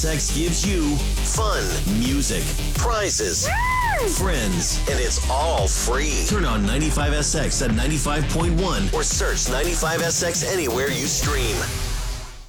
Sex gives you fun, music, prizes, friends, and it's all free. Turn on 95SX at 95.1 or search 95SX anywhere you stream.